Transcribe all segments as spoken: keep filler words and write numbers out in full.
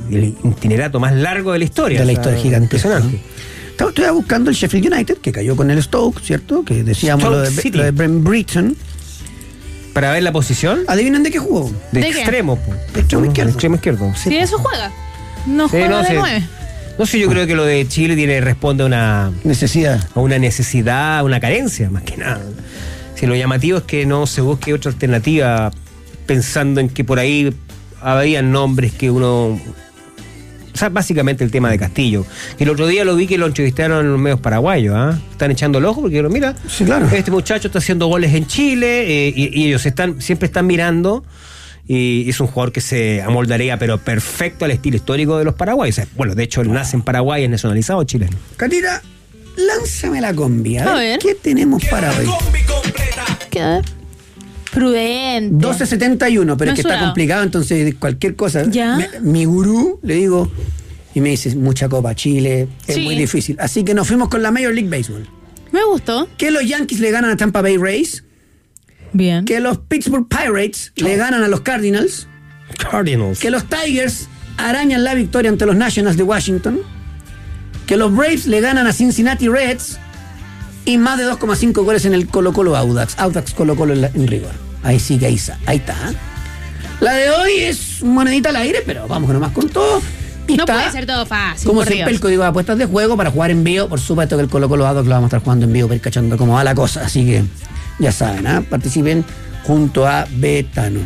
el itinerato más largo de la historia. De la o sea, historia gigante. Impresionante. ¿No? Estoy buscando el Sheffield United, que cayó con el Stoke, ¿cierto? Que decíamos Stoke lo de, City. lo de Brent Britton. Para ver la posición. ¿Adivinen de qué jugó? De, ¿De qué? extremo. Po. De extremo izquierdo. De extremo izquierdo. Si eso juega. No Sí, juega no de sé. nueve. No sé, yo creo que lo de Chile tiene responde a una, Necesidad. a una necesidad, a una carencia, más que nada. Si lo llamativo es que no se busque otra alternativa pensando en que por ahí había nombres que uno... O sea, básicamente el tema de Castillo. Que el otro día lo vi que lo entrevistaron en los medios paraguayos, ¿ah? Están echando el ojo porque, mira, Sí, claro. este muchacho está haciendo goles en Chile eh, y, y ellos están siempre están mirando y es un jugador que se amoldaría pero perfecto al estilo histórico de los paraguayos. O sea, bueno, de hecho él nace en Paraguay, es nacionalizado chileno. Catita, lánzame la combi. A ver, A ver. ¿qué tenemos para hoy? ¿Qué? Prudente. doce setenta y uno, pero No es que es está una- complicado, entonces cualquier cosa. ¿Ya? Me- mi gurú, le digo, y me dice, mucha Copa Chile, es Sí. muy difícil. Así que nos fuimos con la Major League Baseball. Me gustó. Que los Yankees le ganan a Tampa Bay Rays, Bien. que los Pittsburgh Pirates le ganan a los Cardinals, Cardinals. que los Tigers arañan la victoria ante los Nationals de Washington, que los Braves le ganan a Cincinnati Reds y más de dos coma cinco goles en el Colo Colo Audax. Audax Colo Colo en, la- en rigor. Ahí sí que ahí, sa- ahí está. ¿eh? La de hoy es monedita al aire, pero vamos nomás con todo. Y No está, puede ser todo fácil. como por siempre, Dios. el código de apuestas de juego para jugar en vivo. Por supuesto que el Colo Colo Audax lo vamos a estar jugando en vivo para ir cachando cómo va la cosa. Así que ya saben, ¿eh? Participen junto a Betano.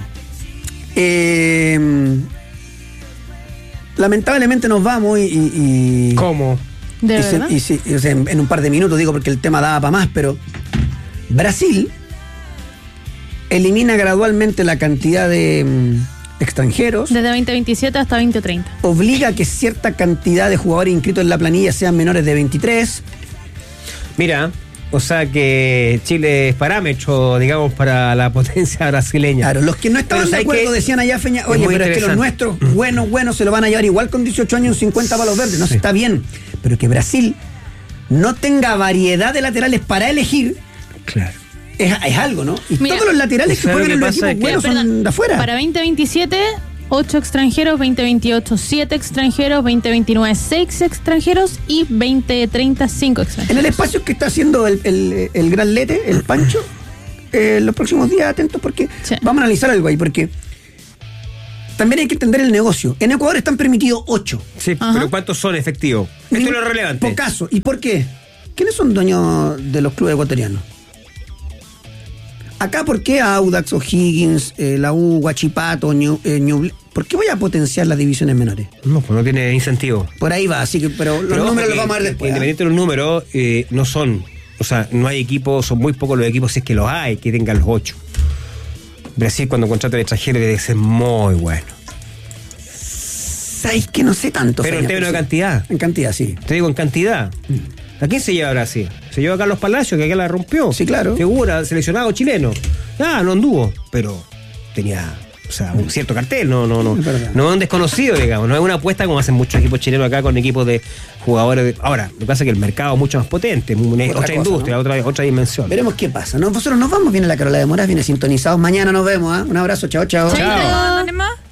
Eh, lamentablemente nos vamos y... y- y- ¿Cómo? ¿De y se- verdad? y se- y, o sea, en, en un par de minutos, digo, porque el tema daba para más, pero Brasil elimina gradualmente la cantidad de mm, extranjeros, Desde veinte veintisiete hasta veinte treinta. obliga a que cierta cantidad de jugadores inscritos en la planilla sean menores de veintitrés. Mira, o sea que Chile es parámetro, digamos, para la potencia brasileña. Claro, los que no estaban Pero de ¿sabes acuerdo qué? decían allá, Feña, Es oye, muy pero es que los interesante. nuestros, buenos, buenos, se lo van a llevar igual con dieciocho años, cincuenta palos verdes. No, Sí. está bien, pero que Brasil no tenga variedad de laterales para elegir, Claro. es, es algo, ¿no? Y Mira, todos los laterales que ¿sabes juegan lo en que los pasa? equipos Es que- buenos son de afuera. Para veinte veintisiete, ocho extranjeros, veinte veintiocho, siete extranjeros, veinte veintinueve, seis extranjeros y veinte treinta, cinco En extranjeros. el espacio que está haciendo el, el- el gran Lete, el Pancho, eh, los próximos días atentos porque Sí. vamos a analizar algo ahí, porque también hay que entender el negocio. En Ecuador están permitidos ocho. Sí, Ajá. pero ¿cuántos son efectivos? Esto es lo relevante. Pocaso. ¿Y por qué? ¿Quiénes son dueños de los clubes ecuatorianos? Acá, ¿por qué Audax, O'Higgins, eh, la U, Huachipato, Ñu- eh, Ñuble- ¿por qué voy a potenciar las divisiones menores? No, pues no tiene incentivo. Por ahí va, así que, pero los Pero ojo números que, los vamos a ver después. ¿eh? Independiente de los números, eh, no son. O sea, no hay equipos, son muy pocos los equipos, si es que los hay, que tengan los ocho. Brasil, cuando contrata al extranjero, debe ser muy bueno. ¿Sabes que no sé tanto? Pero en Feña, términos de sí. cantidad. En cantidad, sí. Te digo, en cantidad. ¿A quién se lleva Brasil? Se lleva a Carlos Palacios, que acá la rompió. Sí, claro. Figura, seleccionado chileno. Ah, no anduvo, pero tenía, o sea, un cierto cartel, no, no, no. Es verdad. No es un desconocido, digamos, no es una apuesta como hacen muchos equipos chilenos acá con equipos de jugadores. De... Ahora, lo que pasa es que el mercado es mucho más potente, una, Otra otra, cosa, industria, ¿no? otra, otra dimensión. Veremos qué pasa. Nosotros nos vamos, viene la Carola de Moras, viene sintonizados. Mañana nos vemos, ¿ah? Un abrazo, chao, chao. Chaito.